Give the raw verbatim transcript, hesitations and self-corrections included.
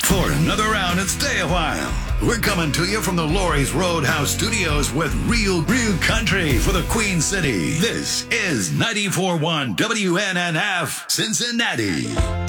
for another round and stay a while. We're coming to you from the Lori's Roadhouse Studios with real, real country for the Queen City. This is ninety-four point one W N N F, Cincinnati.